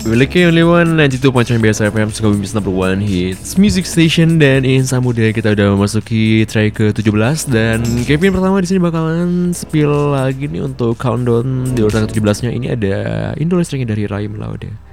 Miliki only one 92.9 BS FM Sukabumi number one hits music station. Dan Insan Muda kita udah memasuki track ke-17. Dan Kevin pertama di sini bakalan spill lagi nih untuk countdown di urutan ke-17-nya. Ini ada Indo listriknya dari Rahim Laude.